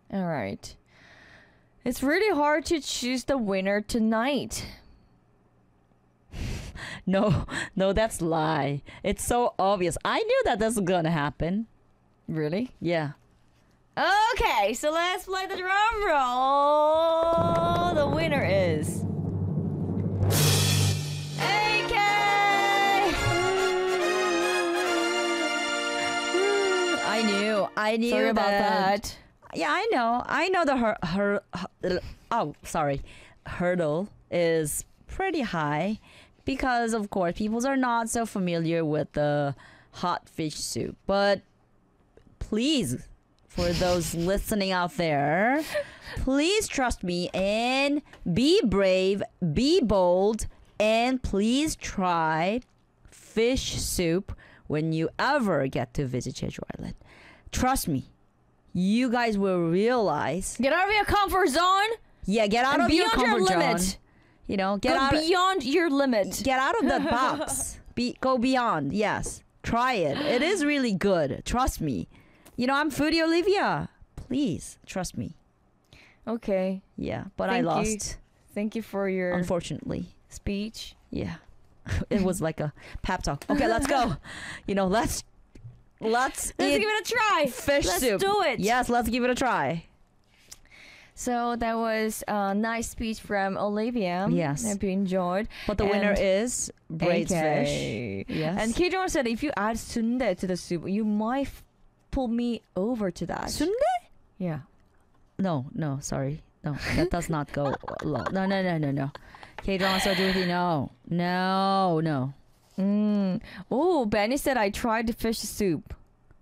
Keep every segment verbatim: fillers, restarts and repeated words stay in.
All right. It's really hard to choose the winner tonight. No, no, that's lie. It's so obvious. I knew that this was gonna happen. Really? Yeah. Okay, so let's play the drum roll. The winner is A K. I knew. I knew Sorry about that. that. Yeah, I know. I know the her, her, her oh, sorry. Hurdle is pretty high because of course people are not so familiar with the hot fish soup. But please, for those listening out there, please trust me and be brave, be bold, and please try fish soup when you ever get to visit Jeju Island. Trust me, you guys will realize. Get out of your comfort zone. Yeah, get out and of your beyond comfort your zone. limit. You know, get Go out beyond your limit. Get out of the box. Be go beyond. Yes, try it. It is really good. Trust me. You know, I'm Foodie Olivia. Please trust me. Okay. Yeah, but Thank I you. lost. Thank you for your Unfortunately. speech. Yeah, it was like a pep talk. Okay, let's go. You know, let's let's Let's eat give it a try. fish Let's soup. do it. Yes, let's give it a try. So that was a nice speech from Olivia. Yes. Hope you enjoyed. But the And winner is braised A K. fish. Yes. And K-Jong said if you add sundae to the soup, you might f- pull me over to that. Sundae? Yeah. No, no, sorry. No, that does not go low. No, no, no, no, no. K-drama sojuhi, no. No, no. Mm. Oh, Benny said I tried the fish soup.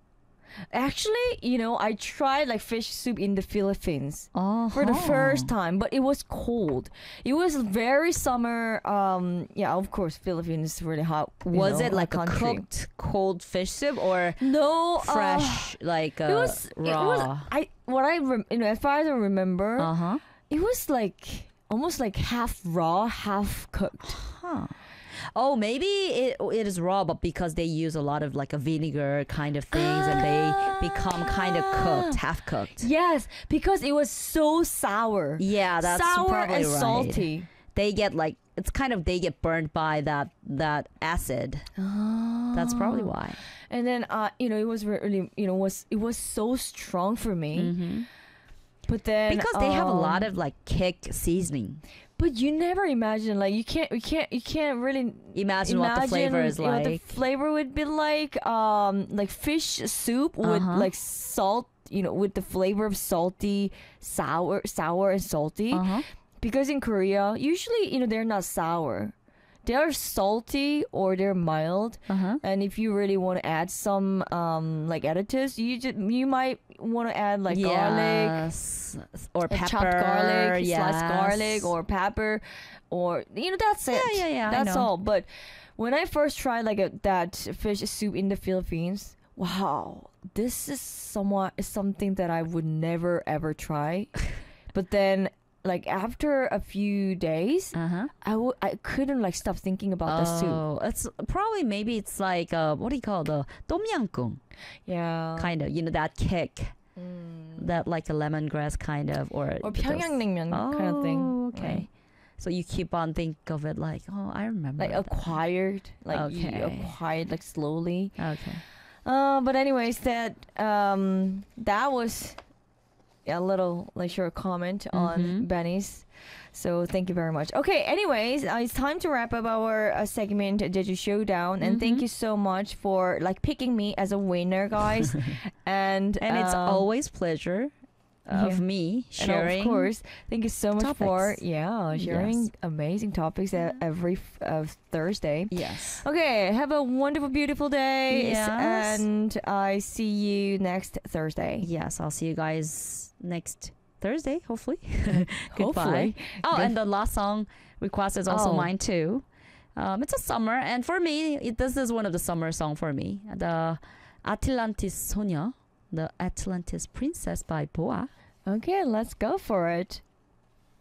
Actually, you know, I tried like fish soup in the Philippines Oh, for the first time, but it was cold. It was very summer. Um, yeah, of course, Philippines is really hot. you Was know, it like a country. cooked cold fish soup or No, uh, fresh, like uh, it was raw? It was, I what I rem- you know, as far as I remember, Uh huh. it was like almost like half raw, half cooked. Huh. Oh, maybe it it is raw, but because they use a lot of like a vinegar kind of things, and they become kind of cooked, half cooked. Yes, because it was so sour. Yeah, that's sour probably and right. salty. They get like it's kind of they get burned by that that acid. Oh. That's probably why. And then, uh, you know, it was really, you know, was it was so strong for me. Mm-hmm. But then Because they have a um, lot of like kick seasoning. But you never imagine, like you can't, you can't, you can't really Imagine, what the flavor is what the like. flavor would be like. Um, like fish soup with Uh-huh. like salt. You know, with the flavor of salty, sour, sour and salty. Uh-huh. Because in Korea, usually, you know, they're not sour. They're salty or they're mild. Uh-huh. And if you really want to add some um like additives, you just you might want to add like garlic, Yes. Or uh, pepper. chopped garlic, yes. sliced garlic, or pepper, or you know that's it. Yeah, yeah, yeah, I That's know. all. But when I first tried like a, that fish soup in the Philippines, wow, this is somewhat is something that I would never ever try. But then, like after a few days, Uh-huh. I w- I couldn't like stop thinking about the soup. Oh, it's probably maybe it's like uh, what do you call the tom yum goong Yeah. kind of, you know, that kick, Mm. that like a lemongrass kind of, or Or those- 평양냉면 kind of thing. Oh, okay. Right. So you keep on think of it like, oh, I remember. Like that. acquired, like you Okay. acquired like slowly. Okay. Uh, but anyways, that um that was a little like short comment on Mhm. Benny's. So thank you very much. Okay, anyways, uh, it's time to wrap up our uh, segment Jeju Showdown, and thank Mhm. you so much for like picking me as a winner, guys. and And it's um, always pleasure of yeah. me And sharing. of course, thank you so much for topics. yeah sharing Yes. amazing topics uh, every f- uh, Thursday. Yes. Okay, have a wonderful, beautiful day. Yes. And I see you next Thursday. Yes, I'll see you guys next Thursday, hopefully. Hopefully. Goodbye. Oh, Good- and the last song request is also Oh. mine too. Um, it's a summer, and for me, it, this is one of the summer song for me. The Atlantis 소녀, the Atlantis Princess by Boa. Okay, let's go for it.